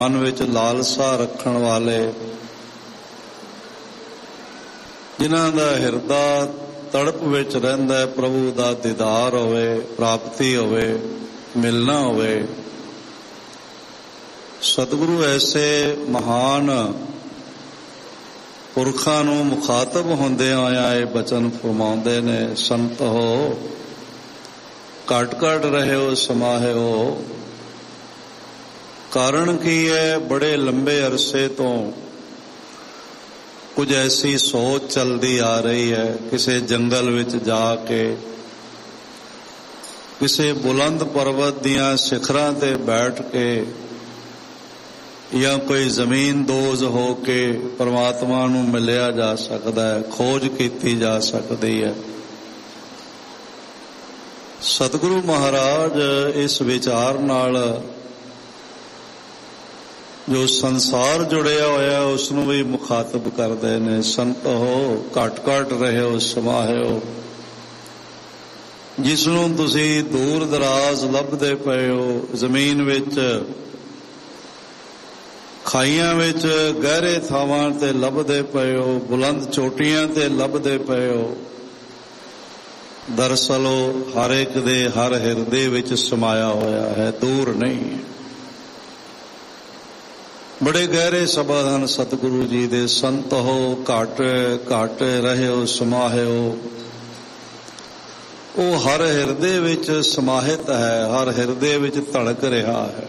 ਮਨ ਵਿੱਚ ਲਾਲਸਾ ਰੱਖਣ ਵਾਲੇ, ਜਿਨ੍ਹਾਂ ਦਾ ਹਿਰਦਾ ਤੜਪ ਵਿੱਚ ਰਹਿੰਦਾ, ਪ੍ਰਭੂ ਦਾ ਦੀਦਾਰ ਹੋਵੇ, ਪ੍ਰਾਪਤੀ ਹੋਵੇ, ਮਿਲਣਾ ਹੋਵੇ। ਸਤਿਗੁਰੂ ਐਸੇ ਮਹਾਨ ਪੁਰਖਾਂ ਨੂੰ ਮੁਖਾਤਬ ਹੁੰਦੇ ਆਇਆ ਇਹ ਬਚਨ ਫਰਮਾਉਂਦੇ ਨੇ, ਸੰਤ ਹੋ ਘਟ ਘਟ ਰਹਿਓ ਸਮਾਹਿਓ। ਕਾਰਨ ਕੀ ਹੈ? ਬੜੇ ਲੰਬੇ ਅਰਸੇ ਤੋਂ ਕੁਝ ਐਸੀ ਸੋਚ ਚੱਲਦੀ ਆ ਰਹੀ ਹੈ। ਕਿਸੇ ਜੰਗਲ ਵਿੱਚ ਜਾ ਕੇ, ਕਿਸੇ ਬੁਲੰਦ ਪਰਬਤ ਦੀਆਂ ਸਿਖਰਾਂ ਤੇ ਬੈਠ ਕੇ, ਜਾਂ ਕੋਈ ਜ਼ਮੀਨ ਦੋਜ਼ ਹੋ ਕੇ ਪਰਮਾਤਮਾ ਨੂੰ ਮਿਲਿਆ ਜਾ ਸਕਦਾ ਹੈ, ਖੋਜ ਕੀਤੀ ਜਾ ਸਕਦੀ ਹੈ। ਸਤਿਗੁਰੂ ਮਹਾਰਾਜ ਇਸ ਵਿਚਾਰ ਨਾਲ ਜੋ ਸੰਸਾਰ ਜੁੜਿਆ ਹੋਇਆ ਉਸ ਨੂੰ ਵੀ ਮੁਖਾਤਬ ਕਰਦੇ ਨੇ। ਸੰਤ ਹੋ ਘਟ ਘਟ ਰਹਿਓ ਸਮਾਹਿਓ। ਜਿਸ ਨੂੰ ਤੁਸੀਂ ਦੂਰ ਦਰਾਜ਼ ਲੱਭਦੇ ਪਏ ਹੋ, ਜ਼ਮੀਨ ਵਿੱਚ, ਖਾਈਆਂ ਵਿੱਚ, ਗਹਿਰੇ ਥਾਵਾਂ ਤੇ ਲੱਭਦੇ ਪਏ ਹੋ, ਬੁਲੰਦ ਚੋਟੀਆਂ ਤੇ ਲੱਭਦੇ ਪਏ ਹੋ, ਦਰਅਸਲ ਉਹ ਹਰ ਇੱਕ ਦੇ ਹਰ ਹਿਰਦੇ ਵਿੱਚ ਸਮਾਇਆ ਹੋਇਆ ਹੈ, ਦੂਰ ਨਹੀਂ। ਬੜੇ ਗਹਿਰੇ ਸ਼ਬਦ ਹਨ ਸਤਿਗੁਰੂ ਜੀ ਦੇ। ਸੰਤ ਹੋ ਘਟ ਘਟ ਰਹਿਓ ਸਮਾਹਿਓ। ਉਹ ਹਰ ਹਿਰਦੇ ਵਿੱਚ ਸਮਾਹਿਤ ਹੈ, ਹਰ ਹਿਰਦੇ ਵਿੱਚ ਧੜਕ ਰਿਹਾ ਹੈ।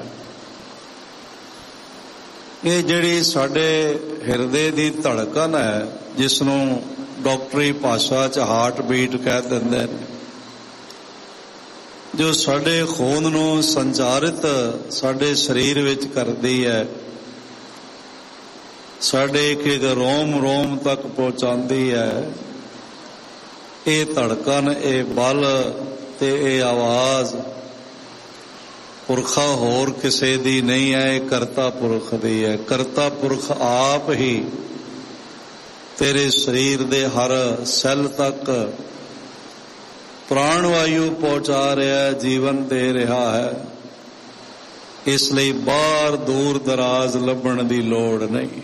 ਇਹ ਜਿਹੜੀ ਸਾਡੇ ਹਿਰਦੇ ਦੀ ਧੜਕਨ ਹੈ, ਜਿਸ ਨੂੰ ਡਾਕਟਰੀ ਭਾਸ਼ਾ 'ਚ ਹਾਰਟ ਬੀਟ ਕਹਿ ਦਿੰਦੇ ਨੇ, ਜੋ ਸਾਡੇ ਖੂਨ ਨੂੰ ਸੰਚਾਰਿਤ ਸਾਡੇ ਸਰੀਰ ਵਿੱਚ ਕਰਦੀ ਹੈ, ਸਾਡੇ ਇੱਕ ਇੱਕ ਰੋਮ ਰੋਮ ਤੱਕ ਪਹੁੰਚਾਉਂਦੀ ਹੈ, ਇਹ ਧੜਕਨ, ਇਹ ਬਲ ਤੇ ਇਹ ਆਵਾਜ਼ ਪੁਰਖਾ ਹੋਰ ਕਿਸੇ ਦੀ ਨਹੀਂ ਹੈ, ਇਹ ਕਰਤਾ ਪੁਰਖ ਦੀ ਹੈ। ਕਰਤਾ ਪੁਰਖ ਆਪ ਹੀ ਤੇਰੇ ਸਰੀਰ ਦੇ ਹਰ ਸੈੱਲ ਤੱਕ ਪ੍ਰਾਣ ਵਾਯੂ ਪਹੁੰਚਾ ਰਿਹਾ ਹੈ, ਜੀਵਨ ਦੇ ਰਿਹਾ ਹੈ। ਇਸ ਲਈ ਬਾਹਰ ਦੂਰ ਦਰਾਜ਼ ਲੱਭਣ ਦੀ ਲੋੜ ਨਹੀਂ।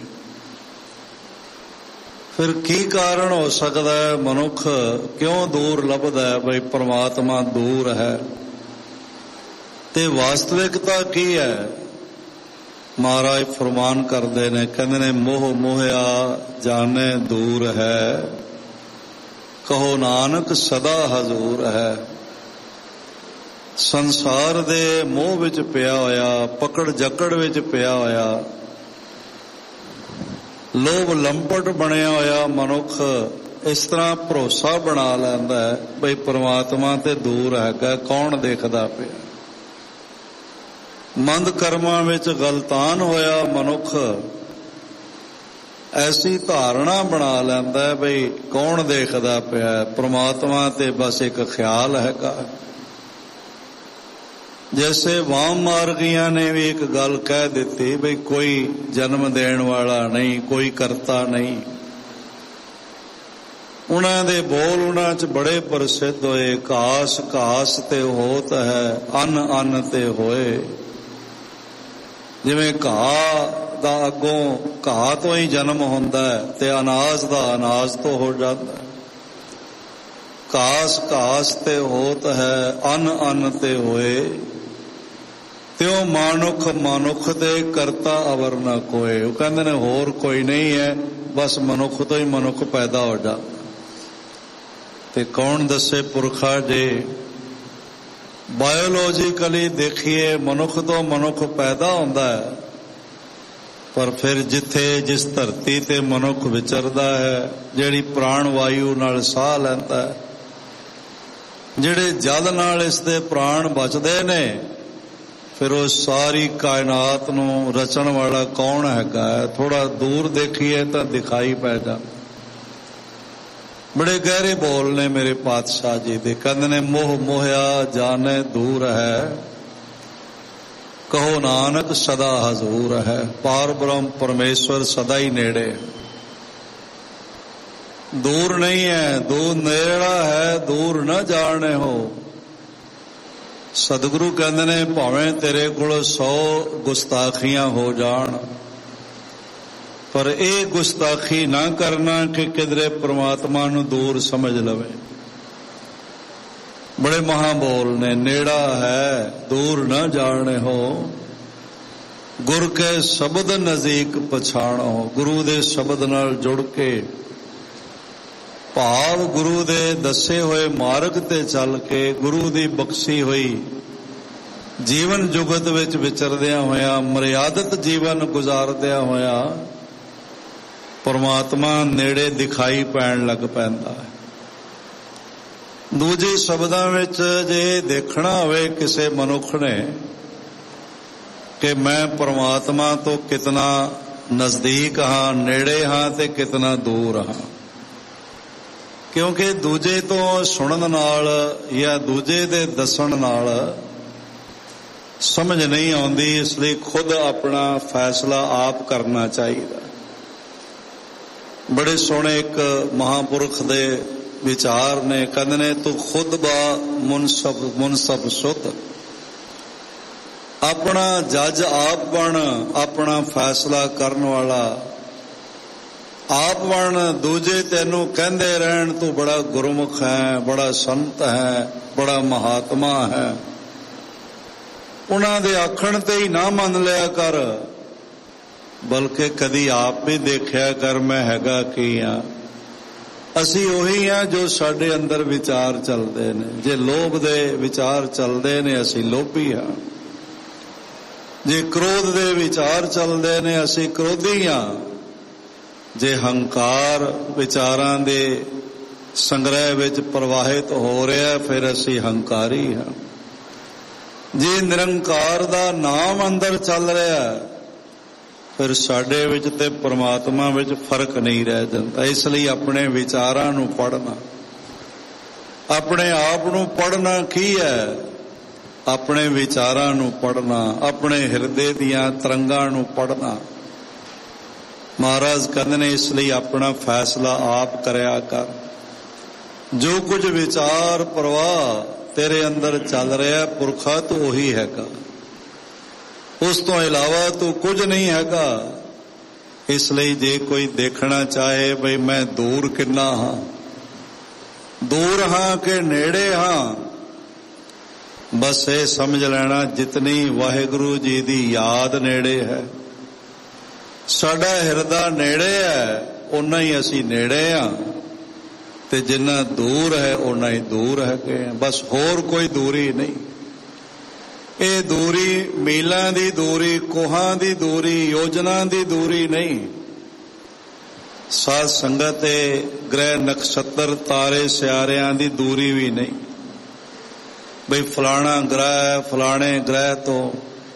ਫਿਰ ਕੀ ਕਾਰਨ ਹੋ ਸਕਦਾ ਹੈ? ਮਨੁੱਖ ਕਿਉਂ ਦੂਰ ਲੱਭਦਾ ਹੈ? ਬਈ ਪਰਮਾਤਮਾ ਦੂਰ ਹੈ, ਤੇ ਵਾਸਤਵਿਕਤਾ ਕੀ ਹੈ? ਮਹਾਰਾਜ ਫਰਮਾਨ ਕਰਦੇ ਨੇ, ਕਹਿੰਦੇ ਨੇ, ਮੋਹ ਮੋਹਿਆ ਜਾਣੇ ਦੂਰ ਹੈ, ਕਹੋ ਨਾਨਕ ਸਦਾ ਹਜ਼ੂਰ ਹੈ। ਸੰਸਾਰ ਦੇ ਮੋਹ ਵਿੱਚ ਪਿਆ ਹੋਇਆ, ਪਕੜ ਜਕੜ ਵਿੱਚ ਪਿਆ ਹੋਇਆ, ਲੋਭ ਲੰਪਟ ਬਣਿਆ ਹੋਇਆ ਮਨੁੱਖ ਇਸ ਤਰ੍ਹਾਂ ਭਰੋਸਾ ਬਣਾ ਲੈਂਦਾ ਹੈ ਬਈ ਪਰਮਾਤਮਾ ਤੇ ਦੂਰ ਹੈਗਾ, ਕੌਣ ਦੇਖਦਾ ਪਿਆ। ਮੰਦ ਕਰਮਾਂ ਵਿੱਚ ਗਲਤਾਨ ਹੋਇਆ ਮਨੁੱਖ ਐਸੀ ਧਾਰਨਾ ਬਣਾ ਲੈਂਦਾ ਹੈ ਬਈ ਕੌਣ ਦੇਖਦਾ ਪਿਆ, ਪਰਮਾਤਮਾ ਤੇ ਬਸ ਇੱਕ ਖਿਆਲ ਹੈਗਾ। ਜੈਸੇ ਵਾਮ ਮਾਰਗੀਆਂ ਨੇ ਵੀ ਇੱਕ ਗੱਲ ਕਹਿ ਦਿੱਤੀ ਬਈ ਕੋਈ ਜਨਮ ਦੇਣ ਵਾਲਾ ਨਹੀਂ, ਕੋਈ ਕਰਤਾ ਨਹੀਂ। ਉਹਨਾਂ ਦੇ ਬੋਲ ਉਹਨਾਂ 'ਚ ਬੜੇ ਪ੍ਰਸਿੱਧ ਹੋਏ, ਘਾਸ ਘਾਸ ਤੇ ਹੋਤ ਹੈ, ਅੰਨ ਅੰਨ ਤੇ ਹੋਏ। ਜਿਵੇਂ ਘਾਹ ਦਾ ਅੱਗੋਂ ਘਾਹ ਤੋਂ ਹੀ ਜਨਮ ਹੁੰਦਾ ਹੈ ਤੇ ਅਨਾਜ ਦਾ ਅਨਾਜ ਤੋਂ ਹੋ ਜਾਂਦਾ। ਘਾਸ ਘਾਸ ਤੇ ਹੋਤ ਹੈ, ਅੰਨ ਅੰਨ ਤੇ ਹੋਏ। ਤਿਉ ਮਾਨੁਖ ਮਨੁੱਖ ਦੇ ਕਰਤਾ ਅਵਰ ਨਾ ਕੋਏ। ਉਹ ਕਹਿੰਦੇ ਨੇ ਹੋਰ ਕੋਈ ਨਹੀਂ ਹੈ, ਬਸ ਮਨੁੱਖ ਤੋਂ ਹੀ ਮਨੁੱਖ ਪੈਦਾ ਹੋ ਜਾਂਦਾ। ਤੇ ਕੌਣ ਦੱਸੇ ਪੁਰਖਾ, ਜੇ ਬਾਇਓਲੋਜੀਕਲੀ ਦੇਖੀਏ ਮਨੁੱਖ ਤੋਂ ਮਨੁੱਖ ਪੈਦਾ ਹੁੰਦਾ ਹੈ, ਪਰ ਫਿਰ ਜਿੱਥੇ ਜਿਸ ਧਰਤੀ ਤੇ ਮਨੁੱਖ ਵਿਚਰਦਾ ਹੈ, ਜਿਹੜੀ ਪ੍ਰਾਣ ਵਾਯੂ ਨਾਲ ਸਾਹ ਲੈਂਦਾ ਹੈ, ਜਿਹੜੇ ਜਲ ਨਾਲ ਇਸ ਦੇ ਪ੍ਰਾਣ ਬਚਦੇ ਨੇ, ਫਿਰ ਉਹ ਸਾਰੀ ਕਾਇਨਾਤ ਨੂੰ ਰਚਣ ਵਾਲਾ ਕੌਣ ਹੈਗਾ? ਥੋੜਾ ਦੂਰ ਦੇਖੀਏ ਤਾਂ ਦਿਖਾਈ ਪੈ ਜਾਂਦਾ। ਬੜੇ ਗਹਿਰੇ ਬੋਲ ਨੇ ਮੇਰੇ ਪਾਤਸ਼ਾਹ ਜੀ ਦੇ। ਕਹਿੰਦੇ ਨੇ, ਮੋਹ ਮੋਹਿਆ ਜਾਣੇ ਦੂਰ ਹੈ, ਕਹੋ ਨਾਨਕ ਸਦਾ ਹਜ਼ੂਰ ਹੈ। ਪਾਰ ਬ੍ਰਹਮ ਪਰਮੇਸ਼ਵਰ ਸਦਾ ਹੀ ਨੇੜੇ, ਦੂਰ ਨਹੀਂ ਹੈ, ਦੂਰ ਨੇੜਾ ਹੈ, ਦੂਰ ਨਾ ਜਾਣੇ ਹੋ। ਸਤਿਗੁਰੂ ਕਹਿੰਦੇ ਨੇ ਭਾਵੇਂ ਤੇਰੇ ਕੋਲ 100 ਗੁਸਤਾਖੀਆਂ ਹੋ ਜਾਣ, ਪਰ ਇਹ ਗੁਸਤਾਖੀ ਨਾ ਕਰਨਾ ਕਿ ਕਿਧਰੇ ਪ੍ਰਮਾਤਮਾ ਨੂੰ ਦੂਰ ਸਮਝ ਲਵੇ। ਬੜੇ ਮਹਾਬੋਲ ਨੇ, ਨੇੜਾ ਹੈ ਦੂਰ ਨਾ ਜਾਣੇ ਹੋ, ਗੁਰ ਕੇ ਸ਼ਬਦ ਨਜ਼ਦੀਕ ਪਛਾਣੋ। ਗੁਰੂ ਦੇ ਸ਼ਬਦ ਨਾਲ ਜੁੜ ਕੇ, ਭਾਵ ਗੁਰੂ ਦੇ ਦੱਸੇ ਹੋਏ ਮਾਰਗ ਤੇ ਚੱਲ ਕੇ, ਗੁਰੂ ਦੀ ਬਖਸ਼ੀ ਹੋਈ ਜੀਵਨ ਜੁਗਤ ਵਿੱਚ ਵਿਚਰਦਿਆਂ ਹੋਇਆਂ, ਮਰਿਆਦਤ ਜੀਵਨ ਗੁਜ਼ਾਰਦਿਆਂ ਹੋਇਆਂ ਪਰਮਾਤਮਾ ਨੇੜੇ ਦਿਖਾਈ ਪੈਣ ਲੱਗ ਪੈਂਦਾ ਹੈ। ਦੂਜੇ ਸ਼ਬਦਾਂ ਵਿੱਚ ਜੇ ਦੇਖਣਾ ਹੋਵੇ ਕਿਸੇ ਮਨੁੱਖ ਨੇ ਕਿ ਮੈਂ ਪਰਮਾਤਮਾ ਤੋਂ ਕਿਤਨਾ ਨਜ਼ਦੀਕ ਹਾਂ, ਨੇੜੇ ਹਾਂ ਤੇ ਕਿਤਨਾ ਦੂਰ ਹਾਂ, ਕਿਉਂਕਿ ਦੂਜੇ ਤੋਂ ਸੁਣਨ ਨਾਲ ਜਾਂ ਦੂਜੇ ਦੇ ਦੱਸਣ ਨਾਲ ਸਮਝ ਨਹੀਂ ਆਉਂਦੀ, ਇਸ ਲਈ ਖੁਦ ਆਪਣਾ ਫੈਸਲਾ ਆਪ ਕਰਨਾ ਚਾਹੀਦਾ। ਬੜੇ ਸੋਹਣੇ ਇੱਕ ਮਹਾਂਪੁਰਖ ਦੇ ਵਿਚਾਰ ਨੇ, ਕਹਿੰਦੇ ਨੇ ਤੂੰ ਖੁਦ ਬਾ ਮੁਨਸਬ ਸੁਤ, ਆਪਣਾ ਜੱਜ ਆਪ ਬਣ, ਆਪਣਾ ਫੈਸਲਾ ਕਰਨ ਵਾਲਾ ਆਪ ਬਣ। ਦੂਜੇ ਤੈਨੂੰ ਕਹਿੰਦੇ ਰਹਿਣ ਤੂੰ ਬੜਾ ਗੁਰਮੁਖ ਹੈ, ਬੜਾ ਸੰਤ ਹੈ, ਬੜਾ ਮਹਾਤਮਾ ਹੈ, ਉਹਨਾਂ ਦੇ ਆਖਣ ਤੇ ਹੀ ਨਾ ਮੰਨ ਲਿਆ ਕਰ, ਬਲਕਿ ਕਦੀ ਆਪ ਵੀ ਦੇਖਿਆ ਕਰ ਮੈਂ ਹੈਗਾ ਕੀ ਆ। ਅਸੀਂ ਉਹੀ ਆ ਜੋ ਸਾਡੇ ਅੰਦਰ ਵਿਚਾਰ ਚੱਲਦੇ ਨੇ। ਜੇ ਲੋਭ ਦੇ ਵਿਚਾਰ ਚੱਲਦੇ ਨੇ ਅਸੀਂ ਲੋਭੀ ਹਾਂ, ਜੇ ਕ੍ਰੋਧ ਦੇ ਵਿਚਾਰ ਚੱਲਦੇ ਨੇ ਅਸੀਂ ਕ੍ਰੋਧੀ ਹਾਂ, ਜੇ ਹੰਕਾਰ ਵਿਚਾਰਾਂ ਦੇ ਸੰਗ੍ਰਹਿ ਵਿੱਚ ਪ੍ਰਵਾਹਿਤ ਹੋ ਰਿਹਾ ਫਿਰ ਅਸੀਂ ਹੰਕਾਰੀ ਹਾਂ। ਜੇ ਨਿਰੰਕਾਰ ਦਾ ਨਾਮ ਅੰਦਰ ਚੱਲ ਰਿਹਾ ਫਿਰ ਸਾਡੇ ਵਿੱਚ ਤੇ ਪਰਮਾਤਮਾ ਵਿੱਚ ਫਰਕ ਨਹੀਂ ਰਹਿ ਜਾਂਦਾ। ਇਸ ਲਈ ਆਪਣੇ ਵਿਚਾਰਾਂ ਨੂੰ ਪੜ੍ਹਨਾ, ਆਪਣੇ ਆਪ ਨੂੰ ਪੜ੍ਹਨਾ ਕੀ ਹੈ? ਆਪਣੇ ਵਿਚਾਰਾਂ ਨੂੰ ਪੜ੍ਹਨਾ, ਆਪਣੇ ਹਿਰਦੇ ਦੀਆਂ ਤਰੰਗਾਂ ਨੂੰ ਪੜ੍ਹਨਾ। ਮਹਾਰਾਜ ਕਹਿੰਦੇ ਨੇ ਇਸ ਲਈ ਆਪਣਾ ਫੈਸਲਾ ਆਪ ਕਰਿਆ ਕਰ। ਜੋ ਕੁਝ ਵਿਚਾਰ ਪ੍ਰਵਾਹ ਤੇਰੇ ਅੰਦਰ ਚੱਲ ਰਿਹਾ ਪੁਰਖਾ ਤੂੰ ਉਹੀ ਹੈਗਾ, ਉਸ ਤੋਂ ਇਲਾਵਾ ਤੂੰ ਕੁਝ ਨਹੀਂ ਹੈਗਾ। ਇਸ ਲਈ ਜੇ ਕੋਈ ਦੇਖਣਾ ਚਾਹੇ ਬਈ ਮੈਂ ਦੂਰ ਕਿੰਨਾ ਹਾਂ, ਦੂਰ ਹਾਂ ਕਿ ਨੇੜੇ ਹਾਂ, ਬਸ ਇਹ ਸਮਝ ਲੈਣਾ ਜਿਤਨੀ ਵਾਹਿਗੁਰੂ ਜੀ ਦੀ ਯਾਦ ਨੇੜੇ ਹੈ, ਸਾਡਾ ਹਿਰਦਾ ਨੇੜੇ ਹੈ, ਓਨਾ ਹੀ ਅਸੀਂ ਨੇੜੇ ਹਾਂ, ਤੇ ਜਿੰਨਾ ਦੂਰ ਹੈ ਓਨਾ ਹੀ ਦੂਰ ਹੈਗੇ। ਬਸ ਹੋਰ ਕੋਈ ਦੂਰੀ ਨਹੀਂ। ਇਹ ਦੂਰੀ ਮੀਲਾਂ ਦੀ ਦੂਰੀ, ਕੋਹਾਂ ਦੀ ਦੂਰੀ, ਯੋਜਨਾ ਦੀ ਦੂਰੀ ਨਹੀਂ। ਸਾਧ ਸੰਗਤ ਤੇ ਗ੍ਰਹਿ ਨਕਸ਼ਤਰ ਤਾਰੇ ਸਿਆਰਿਆਂ ਦੀ ਦੂਰੀ ਵੀ ਨਹੀਂ ਬਈ ਫਲਾਣਾ ਗ੍ਰਹਿ ਫਲਾਣੇ ਗ੍ਰਹਿ ਤੋਂ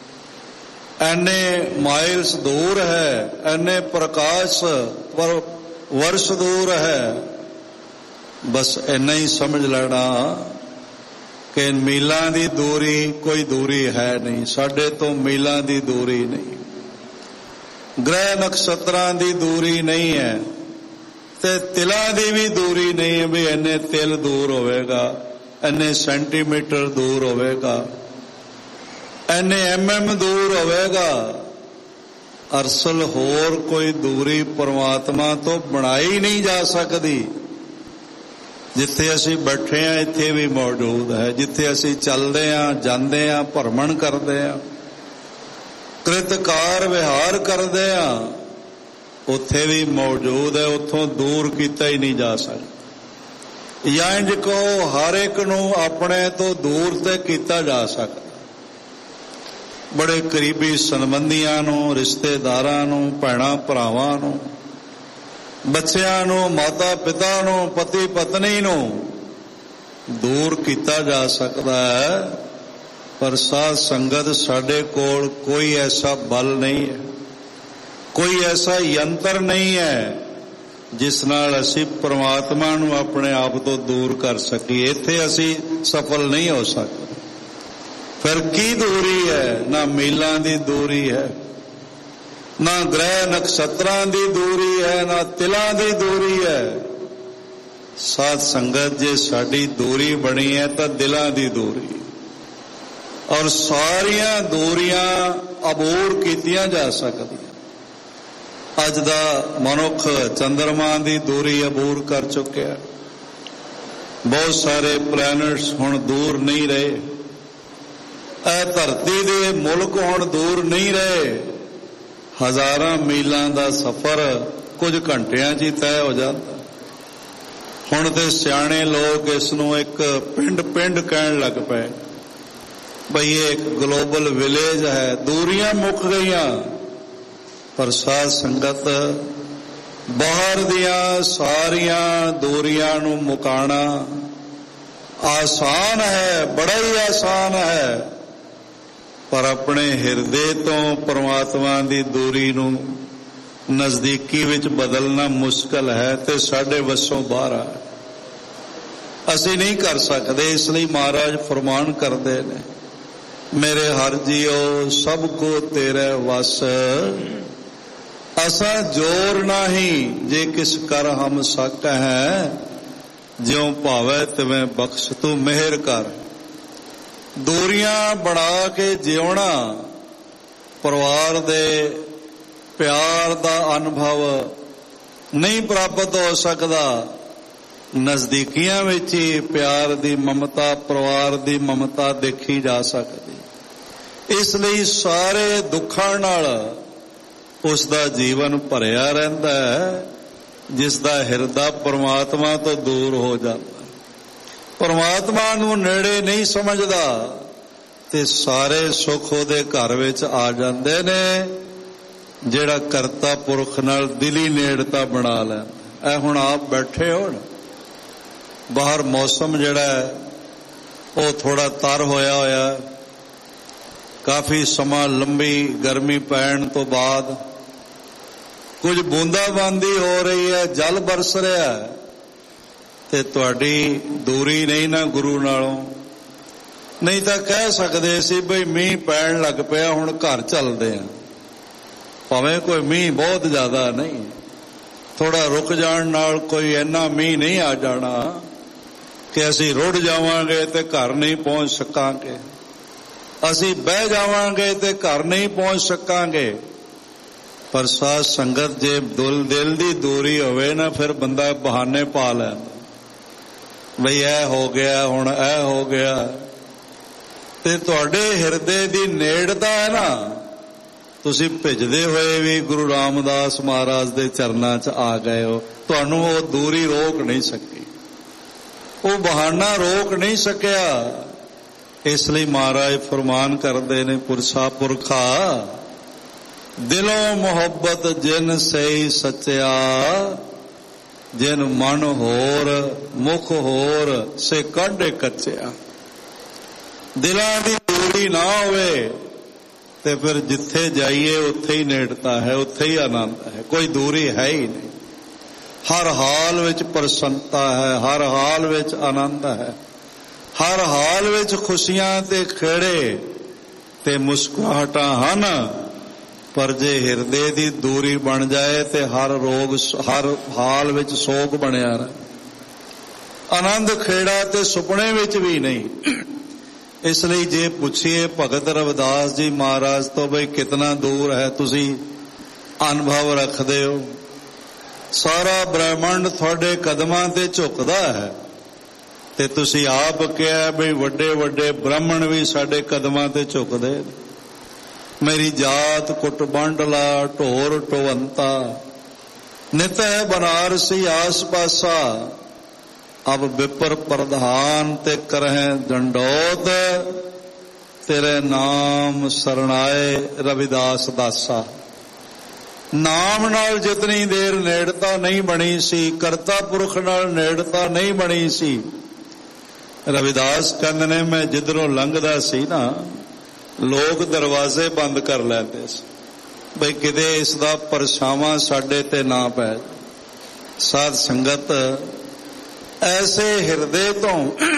ਐਨੇ ਮਾਈਲਸ ਦੂਰ ਹੈ, ਐਨੇ ਪ੍ਰਕਾਸ਼ ਪਰ ਵਰਸ਼ ਦੂਰ ਹੈ। ਬਸ ਇੰਨਾ ਹੀ ਸਮਝ ਲੈਣਾ ਕਿ ਮੀਲਾਂ ਦੀ ਦੂਰੀ ਕੋਈ ਦੂਰੀ ਹੈ ਨਹੀਂ, ਸਾਡੇ ਤੋਂ ਮੀਲਾਂ ਦੀ ਦੂਰੀ ਨਹੀਂ, ਗ੍ਰਹਿ ਨਕਸ਼ਤਰਾਂ ਦੀ ਦੂਰੀ ਨਹੀਂ ਹੈ, ਤੇ ਤਿਲਾਂ ਦੀ ਵੀ ਦੂਰੀ ਨਹੀਂ ਹੈ ਵੀ ਇੰਨੇ ਤਿਲ ਦੂਰ ਹੋਵੇਗਾ, ਇੰਨੇ ਸੈਂਟੀਮੀਟਰ ਦੂਰ ਹੋਵੇਗਾ, ਇੰਨੇ MM ਦੂਰ ਹੋਵੇਗਾ। ਅਸਲ ਹੋਰ ਕੋਈ ਦੂਰੀ ਪਰਮਾਤਮਾ ਤੋਂ ਬਣਾਈ ਨਹੀਂ ਜਾ ਸਕਦੀ। ਜਿੱਥੇ ਅਸੀਂ ਬੈਠੇ ਹਾਂ ਇੱਥੇ ਵੀ ਮੌਜੂਦ ਹੈ, ਜਿੱਥੇ ਅਸੀਂ ਚੱਲਦੇ ਹਾਂ, ਜਾਂਦੇ ਹਾਂ, ਭਰਮਣ ਕਰਦੇ ਹਾਂ, ਕ੍ਰਿਤਕਾਰ ਵਿਹਾਰ ਕਰਦੇ ਹਾਂ, ਉੱਥੇ ਵੀ ਮੌਜੂਦ ਹੈ, ਉੱਥੋਂ ਦੂਰ ਕੀਤਾ ਹੀ ਨਹੀਂ ਜਾ ਸਕਦਾ। ਜਾਂ ਇੰਝ ਕਹੋ ਹਰ ਇੱਕ ਨੂੰ ਆਪਣੇ ਤੋਂ ਦੂਰ ਤੇ ਕੀਤਾ ਜਾ ਸਕਦਾ। ਬੜੇ ਕਰੀਬੀ ਸੰਬੰਧੀਆਂ ਨੂੰ, ਰਿਸ਼ਤੇਦਾਰਾਂ ਨੂੰ, ਭੈਣਾਂ ਭਰਾਵਾਂ ਨੂੰ, ਬੱਚਿਆਂ ਨੂੰ, ਮਾਤਾ ਪਿਤਾ ਨੂੰ, ਪਤੀ ਪਤਨੀ ਨੂੰ ਦੂਰ ਕੀਤਾ ਜਾ ਸਕਦਾ ਹੈ, ਪਰ ਸਾਧ ਸੰਗਤ ਸਾਡੇ ਕੋਲ ਕੋਈ ਐਸਾ ਬਲ ਨਹੀਂ ਹੈ, ਕੋਈ ਐਸਾ ਯੰਤਰ ਨਹੀਂ ਹੈ ਜਿਸ ਨਾਲ ਅਸੀਂ ਪਰਮਾਤਮਾ ਨੂੰ ਆਪਣੇ ਆਪ ਤੋਂ ਦੂਰ ਕਰ ਸਕੀਏ। ਇੱਥੇ ਅਸੀਂ ਸਫਲ ਨਹੀਂ ਹੋ ਸਕਦੇ। ਫਿਰ ਕੀ ਦੂਰੀ ਹੈ? ਨਾ ਮੀਲਾਂ ਦੀ ਦੂਰੀ ਹੈ, ਨਾ ਗ੍ਰਹਿ ਨਕਸ਼ਤਰਾਂ ਦੀ ਦੂਰੀ ਹੈ, ਨਾ ਤਿਲਾਂ ਦੀ ਦੂਰੀ ਹੈ। ਸਾਧ ਸੰਗਤ ਜੇ ਸਾਡੀ ਦੂਰੀ ਬਣੀ ਹੈ ਤਾਂ ਦਿਲਾਂ ਦੀ ਦੂਰੀ, ਔਰ ਸਾਰੀਆਂ ਦੂਰੀਆਂ ਅਬੂਰ ਕੀਤੀਆਂ ਜਾ ਸਕਦੀਆਂ। ਅੱਜ ਦਾ ਮਨੁੱਖ ਚੰਦਰਮਾ ਦੀ ਦੂਰੀ ਅਬੂਰ ਕਰ ਚੁੱਕਿਆ। ਬਹੁਤ ਸਾਰੇ ਪਲੈਨਟਸ ਹੁਣ ਦੂਰ ਨਹੀਂ ਰਹੇ। ਇਹ ਧਰਤੀ ਦੇ ਮੁਲਕ ਹੁਣ ਦੂਰ ਨਹੀਂ ਰਹੇ। ਹਜ਼ਾਰਾਂ ਮੀਲਾਂ ਦਾ ਸਫ਼ਰ ਕੁਝ ਘੰਟਿਆਂ 'ਚ ਹੀ ਤੈਅ ਹੋ ਜਾਂਦਾ। ਹੁਣ ਤੇ ਸਿਆਣੇ ਲੋਕ ਇਸ ਨੂੰ ਇੱਕ ਪਿੰਡ ਕਹਿਣ ਲੱਗ ਪਏ, ਬਈ ਇਹ ਇੱਕ ਗਲੋਬਲ ਵਿਲੇਜ ਹੈ। ਦੂਰੀਆਂ ਮੁੱਕ ਗਈਆਂ। ਪਰ ਸਾਧ ਸੰਗਤ, ਬਾਹਰ ਦੀਆਂ ਸਾਰੀਆਂ ਦੂਰੀਆਂ ਨੂੰ ਮੁਕਾਉਣਾ ਆਸਾਨ ਹੈ, ਬੜਾ ਹੀ ਆਸਾਨ ਹੈ। ਪਰ ਆਪਣੇ ਹਿਰਦੇ ਤੋਂ ਪਰਮਾਤਮਾ ਦੀ ਦੂਰੀ ਨੂੰ ਨਜ਼ਦੀਕੀ ਵਿੱਚ ਬਦਲਣਾ ਮੁਸ਼ਕਲ ਹੈ ਤੇ ਸਾਡੇ ਵੱਸੋਂ ਬਾਹਰ ਆ। ਅਸੀਂ ਨਹੀਂ ਕਰ ਸਕਦੇ। ਇਸ ਲਈ ਮਹਾਰਾਜ ਫਰਮਾਨ ਕਰਦੇ ਨੇ, ਮੇਰੇ ਹਰ ਜੀਓ ਸਭ ਕੋ ਤੇਰੇ ਵਸ, ਅਸਾਂ ਜੋਰ ਨਾਹੀਂ ਜੇ ਕਿਸ ਕਰ ਹਮ ਸਕ ਹੈ, ਜਿਉ ਭਾਵੈ ਤਿਵੇਂ ਬਖਸ਼ ਤੂੰ ਮਿਹਰ ਕਰ। ਦੂਰੀਆਂ ਬਣਾ ਕੇ ਜਿਉਣਾ, ਪਰਿਵਾਰ ਦੇ ਪਿਆਰ ਦਾ ਅਨੁਭਵ ਨਹੀਂ ਪ੍ਰਾਪਤ ਹੋ ਸਕਦਾ। ਨਜ਼ਦੀਕੀਆਂ ਵਿੱਚ ਹੀ ਪਿਆਰ ਦੀ ਮਮਤਾ, ਪਰਿਵਾਰ ਦੀ ਮਮਤਾ ਦੇਖੀ ਜਾ ਸਕਦੀ। ਇਸ ਲਈ ਸਾਰੇ ਦੁੱਖਾਂ ਨਾਲ ਉਸ ਦਾ ਜੀਵਨ ਭਰਿਆ ਰਹਿੰਦਾ ਹੈ ਜਿਸ ਦਾ ਹਿਰਦਾ ਪਰਮਾਤਮਾ ਤੋਂ ਦੂਰ ਹੋ ਜਾਂਦਾ। ਪਰਮਾਤਮਾ ਨੂੰ ਨੇੜੇ ਨਹੀਂ ਸਮਝਦਾ ਤੇ ਸਾਰੇ ਸੁੱਖ ਉਹਦੇ ਘਰ ਵਿੱਚ ਆ ਜਾਂਦੇ ਨੇ, ਜਿਹੜਾ ਕਰਤਾ ਪੁਰਖ ਨਾਲ ਦਿਲੀ ਨੇੜਤਾ ਬਣਾ ਲੈਂਦਾ। ਇਹ ਹੁਣ ਆਪ ਬੈਠੇ ਹੋਣ, ਬਾਹਰ ਮੌਸਮ ਜਿਹੜਾ ਉਹ ਥੋੜਾ ਤਰ ਹੋਇਆ, ਕਾਫੀ ਸਮਾਂ ਲੰਬੀ ਗਰਮੀ ਪੈਣ ਤੋਂ ਬਾਅਦ ਕੁਝ ਬੂੰਦਾਬਾਂਦੀ ਹੋ ਰਹੀ ਹੈ, ਜਲ ਬਰਸ ਰਿਹਾ ਹੈ, ਤੇ ਤੁਹਾਡੀ ਦੂਰੀ ਨਹੀਂ ਨਾ ਗੁਰੂ ਨਾਲੋਂ। ਨਹੀਂ ਤਾਂ ਕਹਿ ਸਕਦੇ ਸੀ ਬਈ ਮੀਂਹ ਪੈਣ ਲੱਗ ਪਿਆ, ਹੁਣ ਘਰ ਚੱਲਦੇ ਆ। ਭਾਵੇਂ ਕੋਈ ਮੀਂਹ ਬਹੁਤ ਜ਼ਿਆਦਾ ਨਹੀਂ, ਥੋੜਾ ਰੁਕ ਜਾਣ ਨਾਲ ਕੋਈ ਇੰਨਾ ਮੀਂਹ ਨਹੀਂ ਆ ਜਾਣਾ ਕਿ ਅਸੀਂ ਰੁੜ ਜਾਵਾਂਗੇ ਤੇ ਘਰ ਨਹੀਂ ਪਹੁੰਚ ਸਕਾਂਗੇ, ਅਸੀਂ ਬਹਿ ਜਾਵਾਂਗੇ ਤੇ ਘਰ ਨਹੀਂ ਪਹੁੰਚ ਸਕਾਂਗੇ। ਪਰ ਸਾਧ ਸੰਗਤ, ਜੇ ਦਿਲ ਦੀ ਦੂਰੀ ਹੋਵੇ ਨਾ, ਫਿਰ ਬੰਦਾ ਬਹਾਨੇ ਪਾ ਲੈਂਦਾ, ਬਈ ਇਹ ਹੋ ਗਿਆ, ਹੁਣ ਇਹ ਹੋ ਗਿਆ। ਤੇ ਤੁਹਾਡੇ ਹਿਰਦੇ ਦੀ ਨੇੜਤਾ ਹੈ ਨਾ, ਤੁਸੀਂ ਭਿੱਜਦੇ ਹੋਏ ਵੀ ਗੁਰੂ ਰਾਮਦਾਸ ਮਹਾਰਾਜ ਦੇ ਚਰਨਾਂ 'ਚ ਆ ਗਏ ਹੋ। ਤੁਹਾਨੂੰ ਉਹ ਦੂਰੀ ਰੋਕ ਨਹੀਂ ਸਕੀ, ਉਹ ਬਹਾਨਾ ਰੋਕ ਨਹੀਂ ਸਕਿਆ। ਇਸ ਲਈ ਮਹਾਰਾਜ ਫਰਮਾਨ ਕਰਦੇ ਨੇ, ਪੁਰਸ਼ਾ ਪੁਰਖਾ ਦਿਲੋਂ ਮੁਹੱਬਤ ਜਿਨ ਸਹੀ ਸੱਚਿਆ, ਜਿਨ ਮਨ ਹੋਰ ਮੁਖ ਹੋਰ ਸੇ ਕਾਢੇ ਕੱਚਿਆ। ਦਿਲਾਂ ਦੀ ਦੂਰੀ ਨਾ ਹੋਵੇ ਤੇ ਫਿਰ ਜਿੱਥੇ ਜਾਈਏ ਉੱਥੇ ਹੀ ਨੇੜਤਾ ਹੈ, ਉੱਥੇ ਹੀ ਆਨੰਦ ਹੈ, ਕੋਈ ਦੂਰੀ ਹੈ ਹੀ ਨਹੀਂ। ਹਰ ਹਾਲ ਵਿੱਚ ਪ੍ਰਸੰਨਤਾ ਹੈ, ਹਰ ਹਾਲ ਵਿੱਚ ਆਨੰਦ ਹੈ, ਹਰ ਹਾਲ ਵਿੱਚ ਖੁਸ਼ੀਆਂ ਤੇ ਖੇੜੇ ਤੇ ਮੁਸਕਰਾਹਟਾਂ ਹਨ। ਪਰ ਜੇ ਹਿਰਦੇ ਦੀ ਦੂਰੀ ਬਣ ਜਾਏ ਤੇ ਹਰ ਰੋਗ, ਹਰ ਹਾਲ ਵਿੱਚ ਸੋਗ ਬਣਿਆ ਰਹੇ, ਆਨੰਦ ਖੇੜਾ ਤੇ ਸੁਪਨੇ ਵਿੱਚ ਵੀ ਨਹੀਂ। ਇਸ ਲਈ ਜੇ ਪੁੱਛੀਏ ਭਗਤ ਰਵਿਦਾਸ ਜੀ ਮਹਾਰਾਜ ਤੋਂ, ਬਈ ਕਿਤਨਾ ਦੂਰ ਹੈ ਤੁਸੀਂ ਅਨੁਭਵ ਰੱਖਦੇ ਹੋ? ਸਾਰਾ ਬ੍ਰਹਿਮੰਡ ਤੁਹਾਡੇ ਕਦਮਾਂ ਤੇ ਝੁਕਦਾ ਹੈ, ਤੇ ਤੁਸੀਂ ਆਪ ਕਿਹਾ ਬਈ ਵੱਡੇ ਵੱਡੇ ਬ੍ਰਾਹਮਣ ਵੀ ਸਾਡੇ ਕਦਮਾਂ ਤੇ ਝੁਕਦੇ। ਮੇਰੀ ਜਾਤ ਕੁੱਟ ਬੰਡਲਾ ਢੋਰ ਢੋਵੰਤਾ, ਨਿਤ ਹੈ ਬਨਾਰਸੀ ਆਸ ਪਾਸਾ, ਅਬ ਵਿਪਰ ਪ੍ਰਧਾਨ ਤੇ ਕਰਹਿ ਦੰਡੋਤ, ਤੇਰੇ ਨਾਮ ਸਰਣਾਏ ਰਵਿਦਾਸ ਦਾਸਾ। ਨਾਮ ਨਾਲ ਜਿਤਨੀ ਦੇਰ ਨੇੜਤਾ ਨਹੀਂ ਬਣੀ ਸੀ, ਕਰਤਾ ਪੁਰਖ ਨਾਲ ਨੇੜਤਾ ਨਹੀਂ ਬਣੀ ਸੀ। ਰਵਿਦਾਸ ਕਹਿੰਦੇ ਨੇ, ਮੈਂ ਜਿੱਧਰੋਂ ਲੰਘਦਾ ਸੀ ਨਾ, ਲੋਕ ਦਰਵਾਜ਼ੇ ਬੰਦ ਕਰ ਲੈਂਦੇ ਸੀ, ਬਈ ਕਿਤੇ ਇਸ ਦਾ ਪਰਛਾਵਾਂ ਸਾਡੇ ਤੇ ਨਾ ਪੈ। ਸਾਧ ਸੰਗਤ, ਐਸੇ ਹਿਰਦੇ ਤੋਂ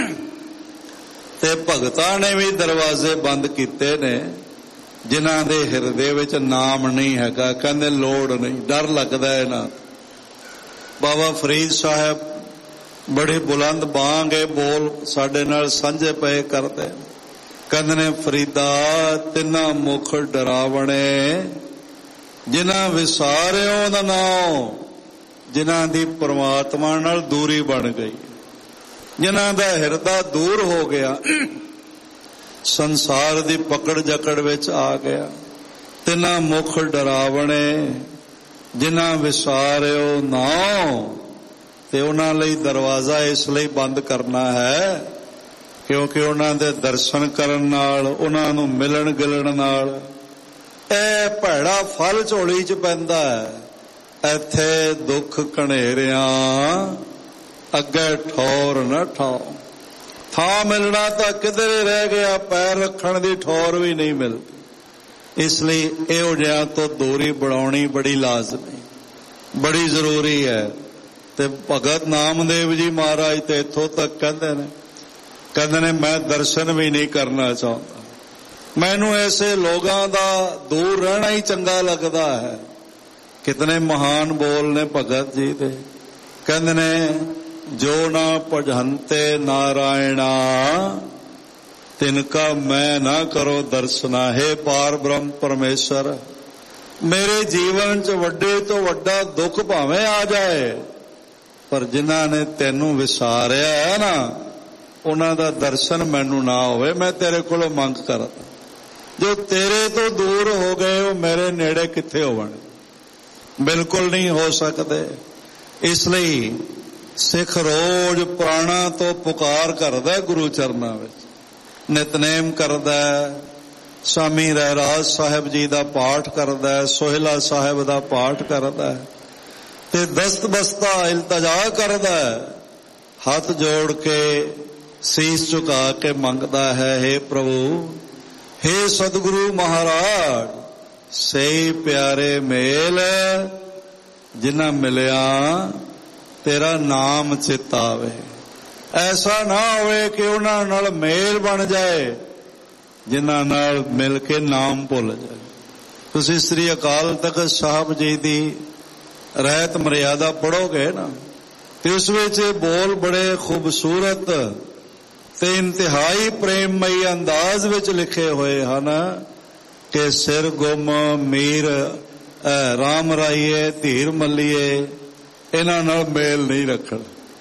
ਤੇ ਭਗਤਾਂ ਨੇ ਵੀ ਦਰਵਾਜ਼ੇ ਬੰਦ ਕੀਤੇ ਨੇ ਜਿਨ੍ਹਾਂ ਦੇ ਹਿਰਦੇ ਵਿੱਚ ਨਾਮ ਨਹੀਂ ਹੈਗਾ। ਕਹਿੰਦੇ ਲੋੜ ਨਹੀਂ, ਡਰ ਲੱਗਦਾ ਇਹਨਾਂ। ਬਾਬਾ ਫਰੀਦ ਸਾਹਿਬ ਬੜੇ ਬੁਲੰਦ ਬਾਂਗੇ ਬੋਲ ਸਾਡੇ ਨਾਲ ਸਾਂਝੇ ਪਏ ਕਰਦੇ, ਕਹਿੰਦੇ ਨੇ ਫਰੀਦਾ ਤਿੰਨਾਂ ਮੁਖ ਡਰਾਵਣੇ, ਜਿਨ੍ਹਾਂ ਵਿਸਾਰਿਓ ਦਾ ਨਾਮ, ਜਿਨ੍ਹਾਂ ਦੀ ਪਰਮਾਤਮਾ ਨਾਲ ਦੂਰੀ ਬਣ ਗਈ, ਜਿਨ੍ਹਾਂ ਦਾ ਹਿਰਦਾ ਦੂਰ ਹੋ ਗਿਆ, ਸੰਸਾਰ ਦੀ ਪਕੜ ਜਕੜ ਵਿੱਚ ਆ ਗਿਆ। ਤਿੰਨਾਂ ਮੁਖ ਡਰਾਵਣੇ, ਜਿਨ੍ਹਾਂ ਵਿਸਾਰਿਓ ਨਾਮ। ਤੇ ਉਹਨਾਂ ਲਈ ਦਰਵਾਜ਼ਾ ਇਸ ਲਈ ਬੰਦ ਕਰਨਾ ਹੈ ਕਿਉਂਕਿ ਉਹਨਾਂ ਦੇ ਦਰਸ਼ਨ ਕਰਨ ਨਾਲ, ਉਹਨਾਂ ਨੂੰ ਮਿਲਣ ਗਿਲਣ ਨਾਲ ਇਹ ਭੈੜਾ ਫਲ ਝੋਲੀ 'ਚ ਪੈਂਦਾ ਹੈ। ਇੱਥੇ ਦੁੱਖ ਘਨੇਰਿਆਂ ਅੱਗੇ ਠੌਰ ਨਾ ਠਾਓ। ਥਾਂ ਮਿਲਣਾ ਤਾਂ ਕਿਧਰੇ ਰਹਿ ਗਿਆ, ਪੈਰ ਰੱਖਣ ਦੀ ਠੌਰ ਵੀ ਨਹੀਂ ਮਿਲਦੀ। ਇਸ ਲਈ ਇਹੋ ਜਿਹਾ ਤੋਂ ਦੂਰੀ ਬਣਾਉਣੀ ਬੜੀ ਲਾਜ਼ਮੀ, ਬੜੀ ਜ਼ਰੂਰੀ ਹੈ। ਤੇ ਭਗਤ ਨਾਮਦੇਵ ਜੀ ਮਹਾਰਾਜ ਤੇ ਇੱਥੋਂ ਤੱਕ ਕਹਿੰਦੇ ਨੇ ਮੈਂ ਦਰਸ਼ਨ ਵੀ ਨਹੀਂ ਕਰਨਾ ਚਾਹੁੰਦਾ, ਮੈਨੂੰ ਐਸੇ ਲੋਕਾਂ ਦਾ ਦੂਰ ਰਹਿਣਾ ਹੀ ਚੰਗਾ ਲੱਗਦਾ ਹੈ। ਕਿਤਨੇ ਮਹਾਨ ਬੋਲ ਨੇ ਭਗਤ ਜੀ ਦੇ। ਕਹਿੰਦੇ ਨੇ ਜੋ ਨਾ ਭਜੰਤੇ ਨਾਰਾਇਣਾ ਤਿਨਕਾ ਮੈਂ ਨਾ ਕਰੋ ਦਰਸ਼ਨਾ। ਹੈ ਪਾਰ ਬ੍ਰਹਮ ਪਰਮੇਸ਼ਰ, ਮੇਰੇ ਜੀਵਨ 'ਚ ਵੱਡੇ ਤੋਂ ਵੱਡਾ ਦੁੱਖ ਭਾਵੇਂ ਆ ਜਾਏ, ਪਰ ਜਿਨ੍ਹਾਂ ਨੇ ਤੈਨੂੰ ਵਿਸਾਰਿਆ ਹੈ ਨਾ, ਉਹਨਾਂ ਦਾ ਦਰਸ਼ਨ ਮੈਨੂੰ ਨਾ ਹੋਵੇ। ਮੈਂ ਤੇਰੇ ਕੋਲੋਂ ਮੰਗ ਕਰਦਾ, ਜੋ ਤੇਰੇ ਤੋਂ ਦੂਰ ਹੋ ਗਏ ਉਹ ਮੇਰੇ ਨੇੜੇ ਕਿੱਥੇ ਹੋਵਣ? ਬਿਲਕੁਲ ਨਹੀਂ ਹੋ ਸਕਦੇ। ਇਸ ਲਈ ਸਿੱਖ ਰੋਜ਼ ਪ੍ਰਾਣਾ ਤੋਂ ਪੁਕਾਰ ਕਰਦਾ ਗੁਰੂ ਚਰਨਾਂ ਵਿੱਚ, ਨਿਤਨੇਮ ਕਰਦਾ, ਸ਼ਾਮੀ ਰਹਿਰਾਸ ਸਾਹਿਬ ਜੀ ਦਾ ਪਾਠ ਕਰਦਾ, ਸੋਹਿਲਾ ਸਾਹਿਬ ਦਾ ਪਾਠ ਕਰਦਾ ਤੇ ਦਸਤ ਬਸਤਾ ਇਲਤਜਾ ਕਰਦਾ, ਹੱਥ ਜੋੜ ਕੇ ਸੀਸ ਝੁਕਾ ਕੇ ਮੰਗਦਾ ਹੈ, हे ਪ੍ਰਭੂ, हे ਸਤਿਗੁਰੂ ਮਹਾਰਾਜ, ਸਹੀ ਪਿਆਰੇ ਮੇਲ ਜਿਨ੍ਹਾਂ ਮਿਲਿਆ ਤੇਰਾ ਨਾਮ ਚਿੱਤ ਆਵੇ। ਐਸਾ ਨਾ ਹੋਵੇ ਕਿ ਉਹਨਾਂ ਨਾਲ ਮੇਲ ਬਣ ਜਾਏ ਜਿਨ੍ਹਾਂ ਨਾਲ ਮਿਲ ਕੇ ਨਾਮ ਭੁੱਲ ਜਾਏ। ਤੁਸੀਂ ਸ੍ਰੀ ਅਕਾਲ ਤਖਤ ਸਾਹਿਬ ਜੀ ਦੀ ਰਹਿਤ ਮਰਿਆਦਾ ਪੜ੍ਹੋਗੇ ਨਾ, ਤੇ ਉਸ ਵਿੱਚ ਬੋਲ ਬੜੇ ਖੂਬਸੂਰਤ ਤੇ ਇੰਤਹਾਈ ਪ੍ਰੇਮਮਈ ਅੰਦਾਜ਼ ਵਿੱਚ ਲਿਖੇ ਹੋਏ ਹਨ ਕਿ ਸਿਰ ਗੁੰਮ ਮੀਰ ਰਾਮ ਰਾਈਏ ਧੀਰ ਮੱਲੀਏ, ਇਹਨਾਂ ਨਾਲ ਮੇਲ ਨਹੀਂ ਰੱਖਣ,